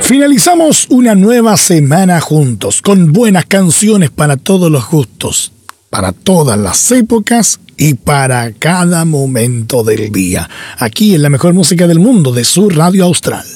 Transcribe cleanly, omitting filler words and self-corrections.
Finalizamos una nueva semana juntos, con buenas canciones para todos los gustos, para todas las épocas y para cada momento del día. Aquí en la mejor música del mundo de su Radio Austral.